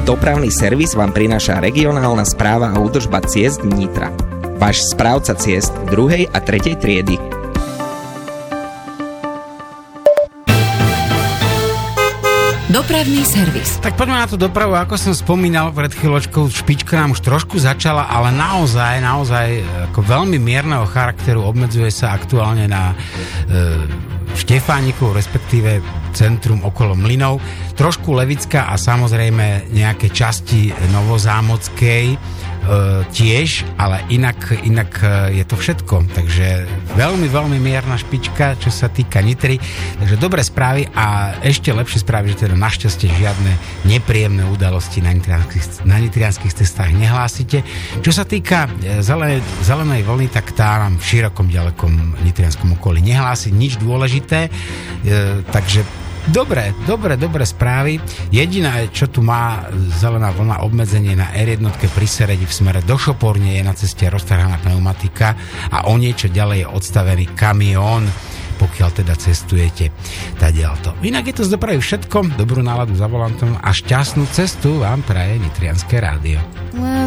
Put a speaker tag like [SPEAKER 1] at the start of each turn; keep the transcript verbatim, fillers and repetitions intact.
[SPEAKER 1] Dopravný servis vám prináša regionálna správa a údržba ciest Nitra. Váš správca ciest druhej a tretej triedy.
[SPEAKER 2] Dopravný servis.
[SPEAKER 3] Tak poďme na tú dopravu, ako som spomínal pred chvíľočkou, špička nám už trošku začala, ale naozaj, naozaj ako veľmi mierneho charakteru, obmedzuje sa aktuálne na e, Štefánikov, respektíve centrum okolo Mlynov, trošku Levická a samozrejme nejaké časti Novozámockej e, tiež, ale inak, inak je to všetko. Takže veľmi, veľmi mierna špička, čo sa týka Nitry. Takže dobré správy a ešte lepšie správy, že teda našťastie žiadne nepríjemné udalosti na nitrianských, na nitrianských cestách nehlásite. Čo sa týka zelenej, zelenej vlny, tak tá nám v širokom, ďalekom nitrianskom okolí nehlási nič dôležité. E, takže Dobre, dobre, dobre správy. Jediná, čo tu má zelená vlna, obmedzenie na er jedna pri Seredi v smere do Šoporne, je na ceste roztrhaná pneumatika a o niečo ďalej je odstavený kamión, pokiaľ teda cestujete tadiaľto. Inak je to z dopravy všetko. Dobrú náladu za volantom a šťastnú cestu vám praje Nitrianske rádio.